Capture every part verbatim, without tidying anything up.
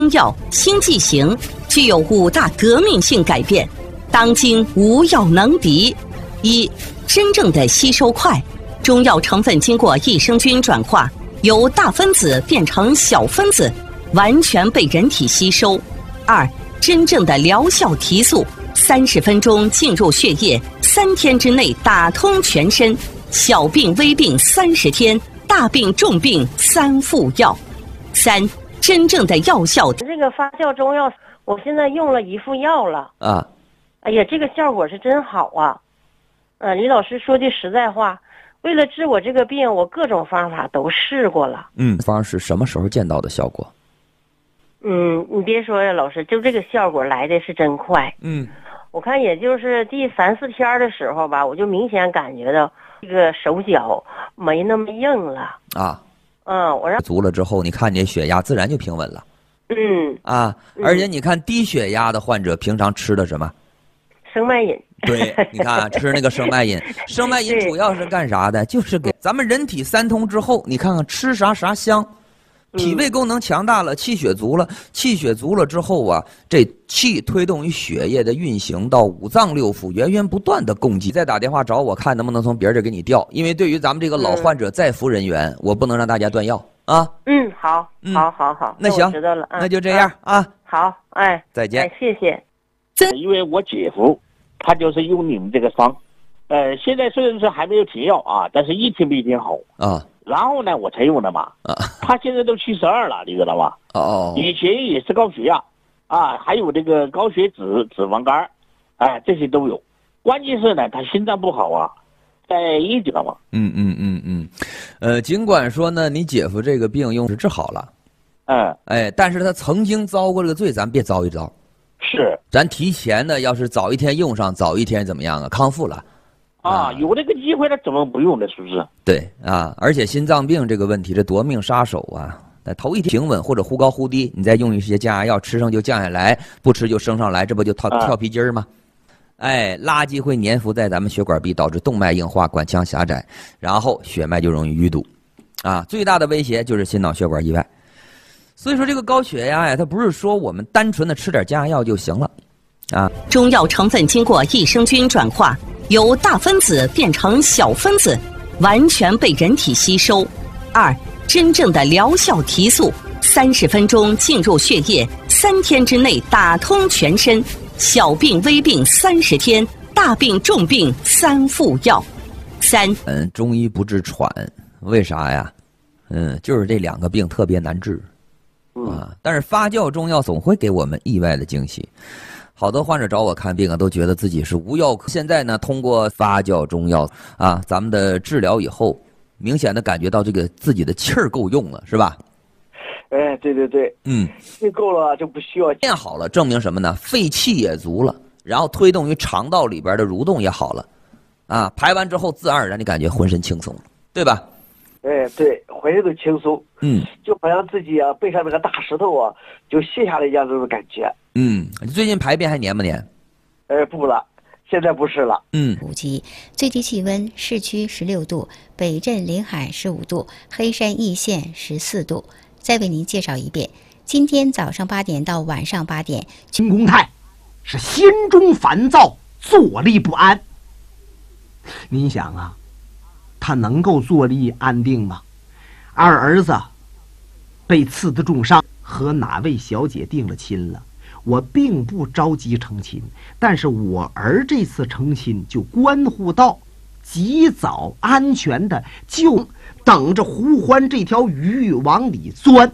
药新剂型具有五大革命性改变，当今无药能敌。一、真正的吸收快，中药成分经过益生菌转化，由大分子变成小分子，完全被人体吸收。二、真正的疗效提速，三十分钟进入血液，三天之内打通全身，小病微病三十天，大病重病三副药。三、真正的药效。 这个发酵中药，我现在用了一副药了啊！ 哎呀，这个效果是真好啊！呃，李老师说句实在话，为了治我这个病，我各种方法都试过了。 嗯，方是什么时候见到的效果？ 嗯，你别说呀，老师，就这个效果来的是真快。 嗯， 我看也就是第三四天的时候吧，我就明显感觉到这个手脚没那么硬了啊。 嗯，我让足了之后，你看你血压自然就平稳了。 嗯啊，而且你看低血压的患者平常吃的什么？ 生脉饮。 对，你看吃那个生脉饮，生脉饮主要是干啥的？就是给咱们人体三通之后，你看看吃啥啥香。脾胃功能强大了，气血足了，气血足了之后啊，这气推动于血液的运行到五脏六腑，源源不断的供给。再打电话找我看能不能从别人这给你调，因为对于咱们这个老患者在服人员，嗯、我不能让大家断药啊。 嗯，好，好，好，好， 那行， 知道了，嗯、 那就这样啊。 啊好，哎， 再见， 哎、谢谢。 因为我姐夫他就是用你们这个方，呃，现在虽然是还没有停药啊，但是一天比一天好啊。 然后呢，我才用的嘛。啊，他现在都七十二了，你知道吗？ 哦， 以前也是高血压，啊，还有这个高血脂、脂肪肝，哎，这些都有。关键是呢，他心脏不好啊，在一知道吗？ 嗯嗯嗯嗯，呃，尽管说呢，你姐夫这个病用是治好了， 嗯， 哎，但是他曾经遭过这个罪，咱别遭一遭。 是， 咱提前的，要是早一天用上，早一天怎么样啊？康复了。 啊，有这个机会，他怎么不用呢？是不是？ 对啊，而且心脏病这个问题，这夺命杀手啊！那头一天平稳或者忽高忽低，你再用一些降压药，吃上就降下来，不吃就升上来，这不就跳跳皮筋儿吗？哎，垃圾会粘附在咱们血管壁，导致动脉硬化、管腔狭窄，然后血脉就容易淤堵，啊，最大的威胁就是心脑血管意外。所以说，这个高血压呀，它不是说我们单纯的吃点降压药就行了，啊， 中药成分经过益生菌转化，由大分子变成小分子，完全被人体吸收。二、真正的疗效提速，三十分钟进入血液，三天之内打通全身，小病微病三十天，大病重病三副药。三， 嗯，中医不治喘，为啥呀？嗯，就是这两个病特别难治，啊，但是发酵中药总会给我们意外的惊喜。好多患者找我看病啊，都觉得自己是无药可。现在呢，通过发酵中药啊，咱们的治疗以后，明显的感觉到这个自己的气儿够用了，是吧？ 哎，对对对， 嗯， 气够了就不需要。 练好了，证明什么呢？肺气也足了，然后推动于肠道里边的蠕动也好了，啊，排完之后自然而然你感觉浑身轻松了，对吧？ 哎，对，浑身都轻松， 嗯， 就好像自己啊背上那个大石头啊就卸下来一样这种感觉。 嗯，最近排便还黏不黏？ 呃，不了，现在不是了。 嗯， 五级最低气温，市区十六度，北镇临海十五度，黑山易县十四度。再为您介绍一遍，今天早上八点到晚上八点， 秦公泰是心中烦躁，坐立不安。您想啊，他能够坐立安定吗？二儿子被刺得重伤，和哪位小姐定了亲了。我并不着急成亲，但是我儿这次成亲就关乎到及早安全的就等着胡欢这条鱼往里钻。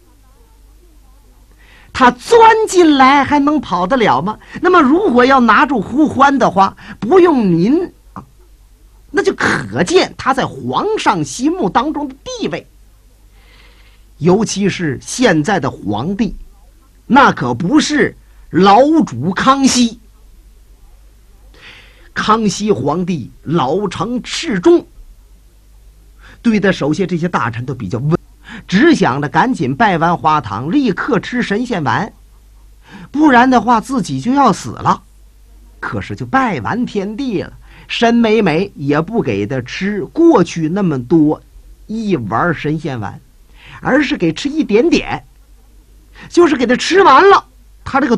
他钻进来还能跑得了吗？那么如果要拿住胡欢的话，不用您，那就可见他在皇上心目当中的地位。尤其是现在的皇帝，那可不是老主康熙。康熙皇帝老成持重，对待手下这些大臣都比较温，只想着赶紧拜完花堂，立刻吃神仙丸，不然的话自己就要死了。可是就拜完天地了，申美美也不给他吃过去那么多一丸神仙丸，而是给吃一点点。 就是给他吃完了，他这个